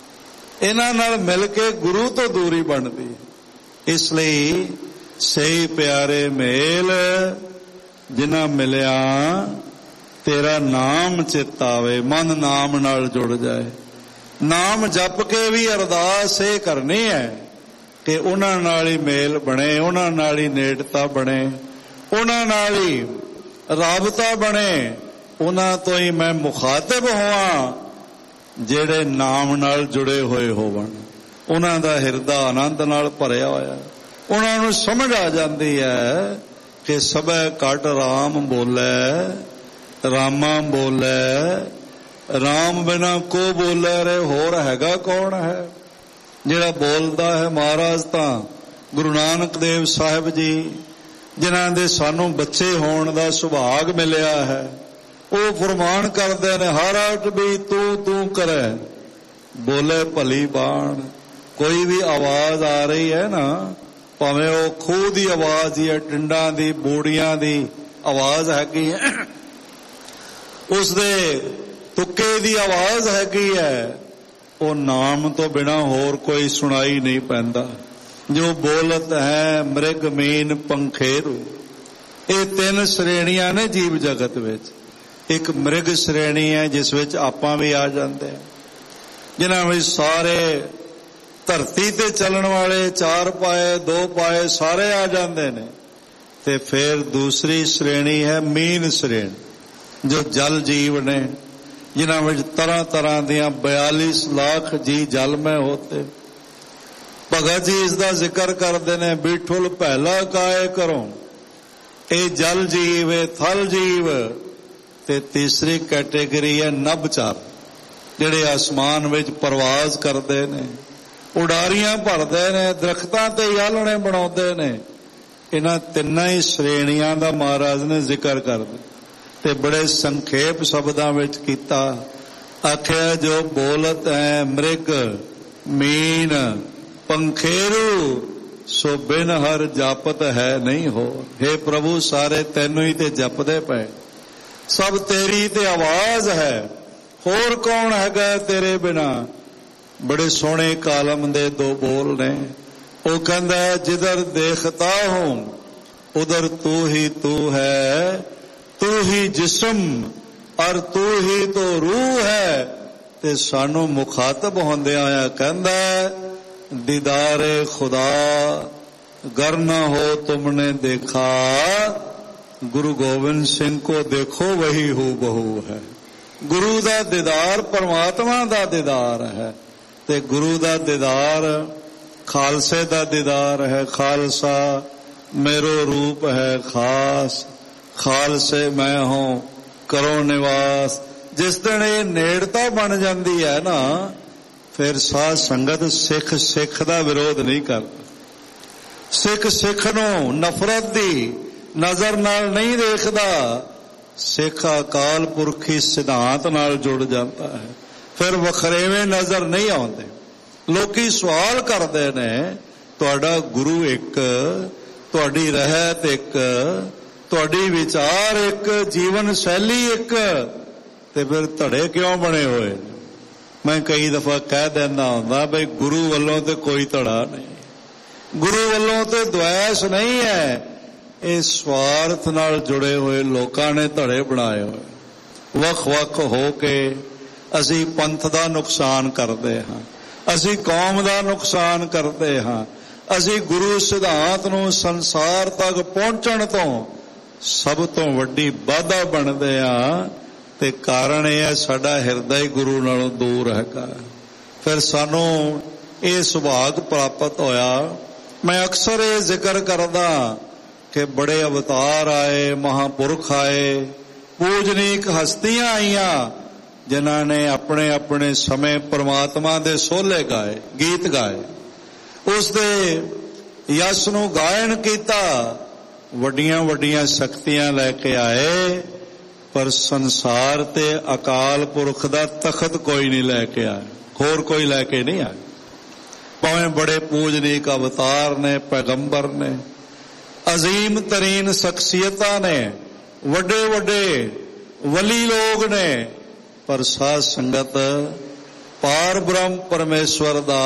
ਇਹਨਾਂ ਨਾਲ ਮਿਲ ਕੇ ਗੁਰੂ ਤੋਂ ਦੂਰੀ ਬਣਦੀ। ਇਸ ਲਈ ਸਹੀ ਪਿਆਰੇ ਮੇਲ ਜਿਨ੍ਹਾਂ ਮਿਲਿਆ ਤੇਰਾ ਨਾਮ ਚਿੱਤ ਆਵੇ, ਮਨ ਨਾਮ ਨਾਲ ਜੁੜ ਜਾਏ। ਨਾਮ ਜਪ ਕੇ ਵੀ ਅਰਦਾਸ ਇਹ ਕਰਨੀ ਹੈ ਕਿ ਉਹਨਾਂ ਨਾਲ ਹੀ ਮੇਲ ਬਣੇ, ਉਹਨਾਂ ਨਾਲ ਹੀ ਨੇੜਤਾ ਬਣੇ, ਉਹਨਾਂ ਨਾਲ ਹੀ ਰਾਬਤਾ ਬਣੇ, ਉਹਨਾਂ ਤੋਂ ਹੀ ਮੈਂ ਮੁਖਾਤਬ ਹੋਵਾਂ ਜਿਹੜੇ ਨਾਮ ਨਾਲ ਜੁੜੇ ਹੋਏ ਹੋਵਣ। ਉਹਨਾਂ ਦਾ ਹਿਰਦਾ ਆਨੰਦ ਨਾਲ ਭਰਿਆ ਹੋਇਆ, ਉਹਨਾਂ ਨੂੰ ਸਮਝ ਆ ਜਾਂਦੀ ਹੈ ਕਿ ਸਭੈ ਘਟ ਰਾਮ ਬੋਲੇ, ਰਾਮਾ ਬੋਲੇ, ਰਾਮ ਬਿਨਾ ਕੋ ਬੋਲੇ ਰੇ, ਹੋਰ ਹੈਗਾ ਕੌਣ ਹੈ ਜਿਹੜਾ ਬੋਲਦਾ ਹੈ? ਮਹਾਰਾਜ ਤਾਂ ਗੁਰੂ ਨਾਨਕ ਦੇਵ ਸਾਹਿਬ ਜੀ, ਜਿਨ੍ਹਾਂ ਦੇ ਸਾਨੂੰ ਬੱਚੇ ਹੋਣ ਦਾ ਸੁਭਾਗ ਮਿਲਿਆ ਹੈ, ਉਹ ਫਰਮਾਨ ਕਰਦੇ ਨੇ, ਹਰ ਅਟ ਵੀ ਤੂੰ ਤੂੰ ਕਰੇ, ਬੋਲੇ ਭਲੀ ਬਾਣ। ਕੋਈ ਵੀ ਆਵਾਜ਼ ਆ ਰਹੀ ਹੈ ਨਾ, ਭਾਵੇਂ ਉਹ ਖੂਹ ਦੀ ਆਵਾਜ਼ ਹੀ ਹੈ, ਟਿੰਡਾਂ ਦੀ, ਬੋੜੀਆਂ ਦੀ ਆਵਾਜ਼ ਹੈਗੀ ਹੈ, ਉਸਦੇ ਤੁੱਕੇ ਦੀ ਆਵਾਜ਼ ਹੈਗੀ ਹੈ, ਉਹ ਨਾਮ ਤੋਂ ਬਿਨਾਂ ਹੋਰ ਕੋਈ ਸੁਣਾਈ ਨਹੀਂ ਪੈਂਦਾ। ਜੋ ਬੋਲਤ ਹੈ ਮ੍ਰਿਗ ਮੀਨ ਪੰਖੇਰੂ, ਇਹ ਤਿੰਨ ਸ਼੍ਰੇਣੀਆਂ ਨੇ ਜੀਵ ਜਗਤ ਵਿੱਚ। ਇੱਕ ਮ੍ਰਿਗ ਸ਼੍ਰੇਣੀ ਹੈ ਜਿਸ ਵਿੱਚ ਆਪਾਂ ਵੀ ਆ ਜਾਂਦੇ ਹਾਂ, ਜਿਨ੍ਹਾਂ ਵਿੱਚ ਸਾਰੇ ਧਰਤੀ ਤੇ ਚੱਲਣ ਵਾਲੇ ਚਾਰ ਪਾਏ ਦੋ ਪਾਏ ਸਾਰੇ ਆ ਜਾਂਦੇ ਨੇ। ਤੇ ਫਿਰ ਦੂਸਰੀ ਸ਼੍ਰੇਣੀ ਹੈ ਮੀਨ ਸ਼੍ਰੇਣੀ, ਜੋ ਜਲ ਜੀਵ ਨੇ, ਜਿਨ੍ਹਾਂ ਵਿੱਚ ਤਰ੍ਹਾਂ ਤਰ੍ਹਾਂ ਦੀਆਂ 42 ਲੱਖ ਜੀ ਜਲਮੈ ਹੋਤੇ। ਭਗਤ ਜੀ ਇਸ ਦਾ ਜ਼ਿਕਰ ਕਰਦੇ ਨੇ, ਬਿਠੁਲ ਪਹਿਲਾ ਕਾਏ ਕਰੋ, ਇਹ ਜਲ ਜੀਵ, ਇਹ ਥਲ ਜੀਵ। ਤੇ ਤੀਸਰੀ ਕੈਟੇਗਰੀ ਹੈ ਨਭਚਰ, ਜਿਹੜੇ ਆਸਮਾਨ ਵਿੱਚ ਪ੍ਰਵਾਜ਼ ਕਰਦੇ ਨੇ, ਉਡਾਰੀਆਂ ਭਰਦੇ ਨੇ, ਦਰਖਤਾਂ ਤੇ ਆਲਣੇ ਬਣਾਉਂਦੇ ਨੇ। ਇਹਨਾਂ ਤਿੰਨਾਂ ਹੀ ਸ਼੍ਰੇਣੀਆਂ ਦਾ ਮਹਾਰਾਜ ਨੇ ਜ਼ਿਕਰ ਕਰਦੇ ਤੇ ਬੜੇ ਸੰਖੇਪ ਸ਼ਬਦਾਂ ਵਿੱਚ ਕੀਤਾ। ਆਖਿਆ ਜੋ ਬੋਲਤ ਹੈ ਮ੍ਰਿਗ ਮੀਨ ਪੰਖੇਰੂ, ਸੋ ਬਿਨ ਹਰ ਜਾਪਤ ਹੈ ਨਹੀਂ ਹੋ। हे ਪ੍ਰਭੂ ਸਾਰੇ ਤੈਨੂੰ ਹੀ ਤੇ ਜਪਦੇ ਪਏ, ਸਭ ਤੇਰੀ ਤੇ ਆਵਾਜ਼ ਹੈ, ਹੋਰ ਕੌਣ ਹੈਗਾ ਤੇਰੇ ਬਿਨਾ। ਬੜੇ ਸੋਹਣੇ ਕਾਲਮ ਦੇ ਦੋ ਬੋਲ ਨੇ। ਉਹ ਕਹਿੰਦਾ ਜਿਧਰ ਦੇਖਤਾ ਹੂੰ ਉਧਰ ਤੂ ਹੀ ਤੂ ਹੈ, ਤੂ ਹੀ ਜਿਸਮ ਔਰ ਤੂ ਹੀ ਤੋ ਰੂਹ ਹੈ। ਤੇ ਸਾਨੂੰ ਮੁਖਾਤਬ ਹੁੰਦਿਆਂ ਹੋਇਆ ਕਹਿੰਦਾ ਦੀਦਾਰੇ ਖੁਦਾ गर न हो तुमने देखा, गुरु गोबिंद सिंह को देखो वही हू बहू है। गुरु दा दीदार परमात्मा दा दीदार है, ते गुरु दा दीदार खालसे दा दीदार है। खालसा मेरो रूप है खास, खालसे मैं हूं करो निवास। जिस दिन ये नेड़ता बन जाती है ना, फिर साध संगत सिख सिख दा विरोध नहीं करता। सिख सिख नूं नफरत दी नजर नाल नहीं देखदा। सिख अकाल पुरखी सिद्धांत नाल जुड़ जाता है, फिर वखरेवे नजर नहीं आउंदे। लोकी सवाल करदे ने तुहाडा गुरु एक, तुहाडी रहत एक, तुहाडी विचार एक, जीवन शैली एक, ते फिर धड़े क्यों बने हुए। मैं कई दफा कह देना हुंदा बई गुरु वल्लों ते कोई धड़ा नहीं, गुरु वल्लों ते द्वैश नहीं है। ये स्वार्थ नाल जुड़े हुए लोकां ने धड़े बनाए हुए। वख वख हो के असी पंथ दा नुकसान करते हाँ, असी कौम दा नुकसान करते हाँ, असी गुरु सिद्धांत नूं संसार तक पहुंचण तो सब तो वड्डी बाधा बनदे हाँ। ते कारण यह है साडा हिरदा गुरु नालों दूर हैगा। फिर सानू ये सुभाग प्राप्त होया। मैं अक्सर ये जिक्र करदा कि बड़े अवतार आए, महापुरख आए, पूजनीक हस्तियां आईयां जिन्हां ने अपने अपने समय परमात्मा दे सोले गाए, गीत गाए, उस दे यश नूं गायन कीता, वड्डियां वड्डियां शक्तियां लैके आए। पर संसार ते अकाल पुरख दा तखत कोई नहीं लैके आया, होर कोई लैके नहीं आया। भावें बड़े पूजनीक अवतार ने, पैगंबर ने, अजीम तरीन शख्सियतां ने, वड्डे वड्डे वली लोग ने, पर साध संगत पार ब्रह्म परमेश्वर दा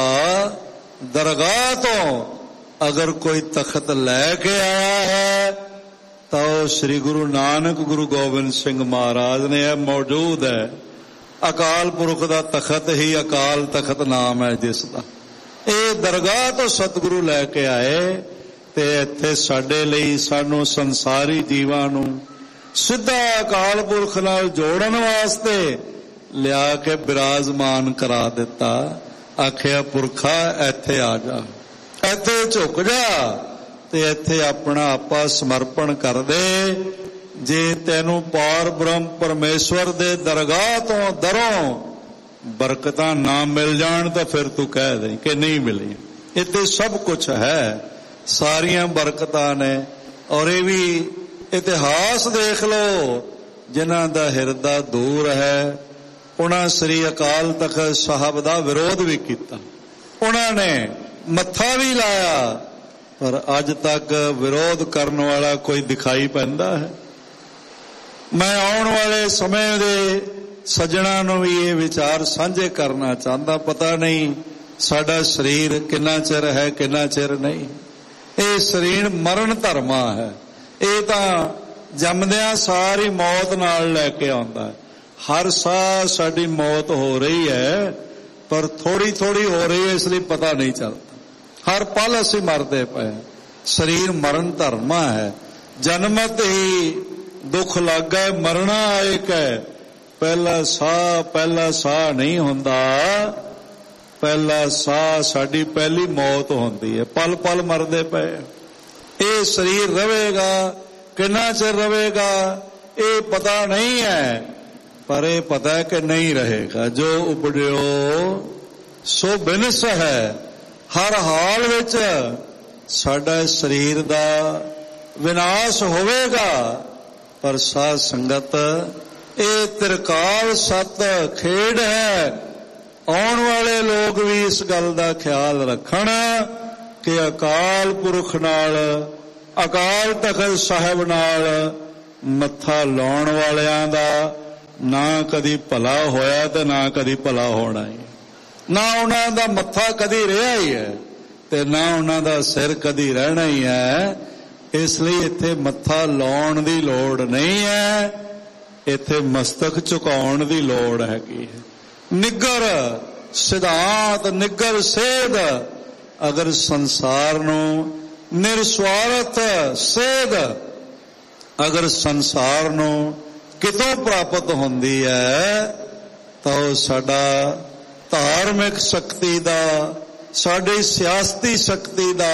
दरगाह तो अगर कोई तखत लैके आया है तो श्री गुरु नानक गुरु गोबिंद सिंह महाराज ने मौजूद है। अकाल पुरख दा तखत ही अकाल तखत नाम है जिसदा। ये दरगाह तो सतगुरु लैके आए ते इत्थे साडे लई सानू संसारी जीवां नू सिद्धा अकाल पुरख नाल जोड़न वास्ते लिया के विराजमान करा दिता। आखिया पुरखा इत्थे आ जा, इत्थे झुक जा ते इत्थे अपना आपा समर्पण कर दे। जे तैनू पार ब्रह्म परमेश्वर दे दरगाह तो दरों बरकतां ना मिल जाण तो फिर तू कह दे कि नहीं मिली। इत्थे सब कुछ है, सारियां बरकतां ने। और ये भी इतिहास देख लो, जिन्हां दा हिरदा दूर है उन्हां श्री अकाल तख्त साहब दा विरोध भी किया, उन्होंने मत्था भी लाया, पर अज तक विरोध करने वाला कोई दिखाई पैंदा है। मैं आने वाले समय दे सज्जणा नूं भी ये विचार साझे करना चाहता। पता नहीं साडा शरीर किन्ना चिर है, किन्ना चिर नहीं। ये शरीर मरण धर्मा है, ये तां जमदियां सारी मौत नाल लैके आउंदा है। हर साह साडी मौत हो रही है, पर थोड़ी थोड़ी हो रही है, इसलिए पता नहीं चलता। हर पल असी मरदे पे। शरीर मरण धर्मा है, जन्मत ही दुख लग गए, मरना एक है। पहला साह नहीं हुंदा, पहला साह साडी पहली मौत होंदी है। पल पल मरदे पे। ये शरीर रहेगा, कितना चिर रहेगा ये पता नहीं है, पर ये पता है कि नहीं रहेगा। जो उपजो सो बिनस है। हर हाल विच साडा शरीर दा विनाश होवेगा, पर साध संगत ये त्रिकाल सत खेड है। आने वाले लोग भी इस गल का ख्याल रखण कि अकाल पुरख नाल अकाल तखत साहिब नाल मत्था लाउण वालियां दा ना कदी भला होया ते ना कदी भला होना है। ना उन्हां दा मत्था कदी रहा ही है ते ना उन्हां दा सिर कदी रहना ही है। इसलिए इत्थे मत्था लाउण दी लोड़ नहीं है, इत्थे मस्तक झुकाउण दी लोड़ हैगी है। निगर सिद्धांत निगर सेध अगर संसार नूं निरस्वार्थ सेध अगर संसार नूं कितों प्राप्त होंदी है तो साडा धार्मिक शक्ति दा, साडी सियासती शक्ति दा,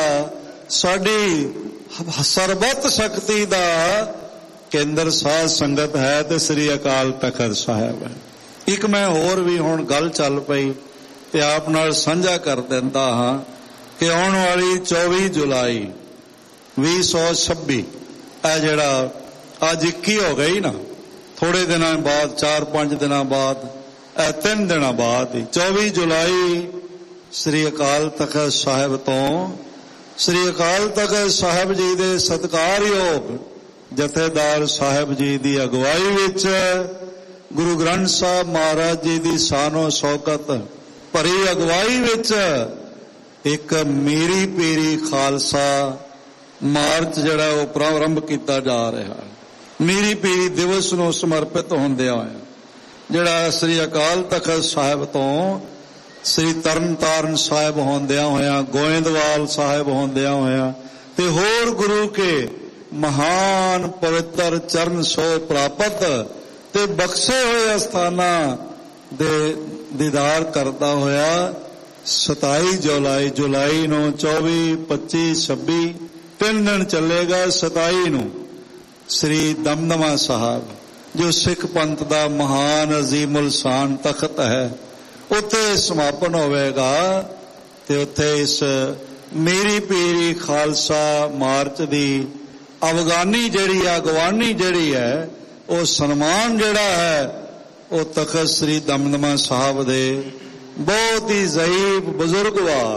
साडी सरबत शक्ति दा केंद्र साध संगत है ते श्री अकाल तखत साहिब है। एक मैं होर भी हुण गल चल पई ते आप नाल साझा कर दिंदा हां कि आउण वाली 24 जुलाई 2026 आ जिहड़ा अज 21 हो गई ना, थोड़े दिनों बाद 4-5 दिनों बाद 3 दिनों बाद 24 जुलाई श्री अकाल तखत साहिब तो श्री अकाल तखत साहिब जी दे सत्कारयोग जथेदार साहिब जी दी अगवाई विच गुरु ग्रंथ साहब महाराज जी दी शानो शौकत भरी अगवाई विच एक मीरी पीरी खालसा मार्च जिहड़ा वो प्रारंभ किया जा रहा है। मीरी पीरी दिवस नूं समर्पित होंदिया होया जिहड़ा श्री अकाल तखत साहिब तो श्री तरन तारण साहिब होंदिया होया, गोइंदवाल साहिब होंदिया होया ते होर गुरु के महान पवित्र चरण सो प्राप्त ते बख्शे हुए अस्थाना दे दीदार करता होया 27 जुलाई नूं 24, 25, 26 3 दिन चलेगा। 27 नूं श्री दमदमा साहब जो सिख पंथ दा महान अजीमुल शान तख्त है उत्थे समापन होवेगा ते उत्थे इस मेरी पीरी खालसा मार्च दी अफगानी जिहड़ी अगवानी जिहड़ी है वो सन्मान जिहड़ा है वो तख्त श्री दमदमा साहब दे बहुत ही ज़ईफ बुजुर्गवार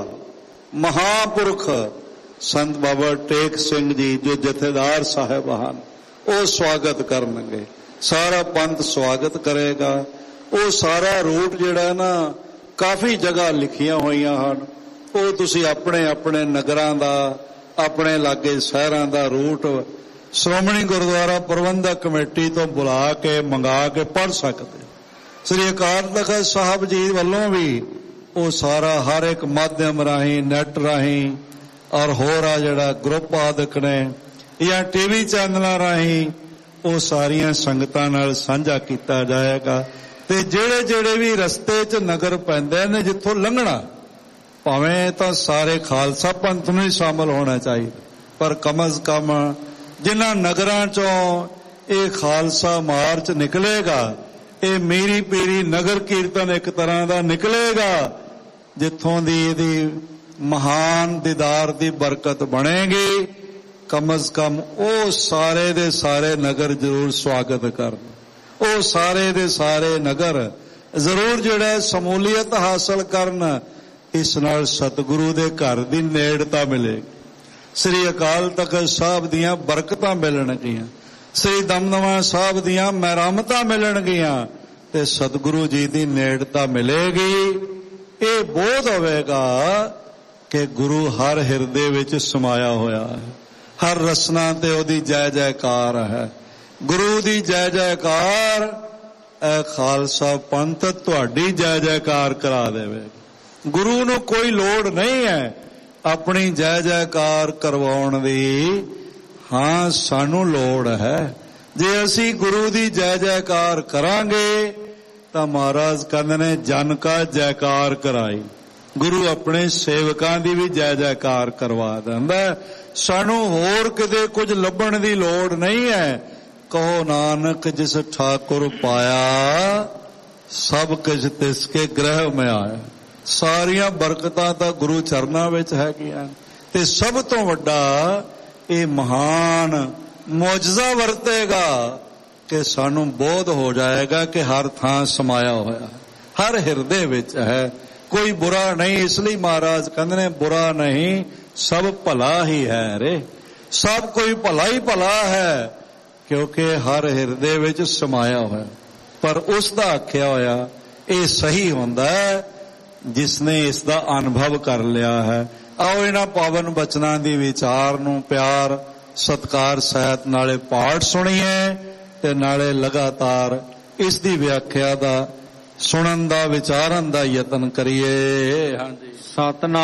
महापुरख संत बाबा टेक सिंह जी जो जथेदार साहिब हन वो स्वागत करनगे, सारा पंथ स्वागत करेगा। वो सारा रूट जिहड़ा ना काफ़ी जगह लिखियां होइयां हन, वो तुसीं अपने अपने नगरां दा अपने लागे शहरां दा रूट श्रोमणी गुरुद्वारा प्रबंधक कमेटी तो बुला के मंगा के पढ़ सकते। श्री अकाल तखत साहब जी वालों भी वो सारा हर एक माध्यम राही नैट राही और होर आ जिहड़ा ग्रुप आदक ने या टीवी चैनल राही वो सारियां संगतां नाल साझा किया जाएगा। ते जेड़े जेड़े भी रस्ते च नगर पैंदे ने जिथों लंघना भावें तां सारे खालसा पंथ में शामिल होना चाहिए, पर कम अज कम जिन्हां नगरां चों ये खालसा मार्च निकलेगा, ये मेरी पीरी नगर कीर्तन एक तरह का निकलेगा जिथों दी इहदी महान दीदार दी बरकत बनेगी। कम अज कम वो सारे दे सारे नगर जरूर स्वागत करन, वो सारे दे सारे नगर जरूर जिहड़ा समूलीयत हासिल करन। इस नाल सतगुरु दे घर दी नेड़ता मिलेगी, श्री अकाल तखत साहब दियां बरकतां मिलणगियां, श्री दमदमा साहब दियां महरामतां मिलणगियां ते सतगुरु जी दी नेड़ता मिलेगी। ये बोध होवेगा कि गुरु हर हिरदे विच समाया होया है, हर रसना ते ओदी जय जयकार है। गुरु दी जय जयकार ए खालसा पंथ तुहाडी जय जयकार करा देवेगा। गुरु नूं कोई लोड़ नहीं है अपनी जय जयकार करवाउण दी, हाँ सानू लोड़ है। जे असी गुरु दी जय जयकार करांगे तां महाराज कहंदे ने जन का जयकार कराई, गुरु अपने सेवकां दी भी जय जयकार करवा दिंदा। सानू होर किते कुछ लभण दी लोड़ नहीं है। कहो नानक जिस ठाकुर पाया सब कुछ तिसके ग्रह में आया। सारियां बरकतां तां गुरु चरनां विच हैगियां ते सब तो वड्डा ये महान मौजज़ा वरतेगा कि सानू बोध हो जाएगा कि हर थां समाया होया, हर हिरदे विच है, कोई बुरा नहीं। इसलिए महाराज कहंदे ने बुरा नहीं ਸਭ ਭਲਾ ਹੀ ਹੈ ਰੇ, ਸਭ ਕੋਈ ਭਲਾ ਹੀ ਭਲਾ ਹੈ, ਕਿਉਂਕਿ ਹਰ ਹਿਰਦੇ ਵਿੱਚ ਸਮਾਇਆ ਹੋਇਆ। ਪਰ ਉਸ ਦਾ ਆਖਿਆ ਹੋਇਆ ਇਹ ਸਹੀ ਹੁੰਦਾ ਹੈ ਜਿਸ ਨੇ ਇਸ ਦਾ ਅਨੁਭਵ ਕਰ ਲਿਆ ਹੈ। ਆਓ ਇਹਨਾਂ ਪਾਵਨ ਬਚਨਾਂ ਦੀ ਵਿਚਾਰ ਨੂੰ ਪਿਆਰ ਸਤਿਕਾਰ ਸਹਿਤ ਨਾਲੇ ਪਾਠ ਸੁਣੀਏ ਤੇ ਨਾਲੇ ਲਗਾਤਾਰ ਇਸ ਦੀ ਵਿਆਖਿਆ ਦਾ ਸੁਣਨ ਦਾ ਵਿਚਾਰਨ ਦਾ ਯਤਨ ਕਰੀਏ। ਹਾਂਜੀ। ਸਤਿਨਾਮ